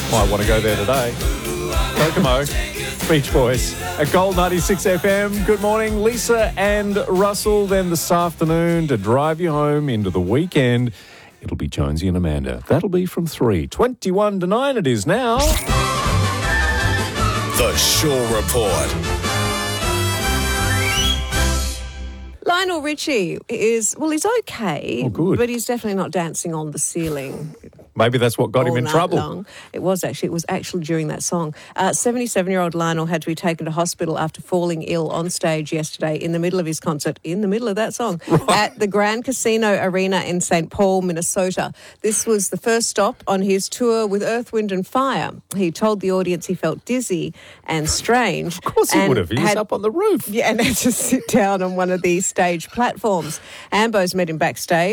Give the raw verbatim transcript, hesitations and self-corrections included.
Might want to go there today. Kokomo, Beach Boys at Gold ninety-six F M. Good morning, Lisa and Russell. Then this afternoon to drive you home into the weekend, it'll be Jonesy and Amanda. That'll be from three. twenty-one to nine it is now. The Shaw Report. Lionel Richie is, well, he's okay, Oh, good. but he's definitely not dancing on the ceiling. Maybe that's what got all him in night trouble. long. It was actually, it was actually during that song. Uh, seventy-seven-year-old Lionel had to be taken to hospital after falling ill on stage yesterday in the middle of his concert, in the middle of that song, right, at the Grand Casino Arena in Saint Paul, Minnesota. This was the first stop on his tour with Earth, Wind and Fire. He told the audience he felt dizzy and strange. Of course he would have. He was had, up on the roof. Yeah, and had to sit down on one of these stage platforms. Ambos met him backstage.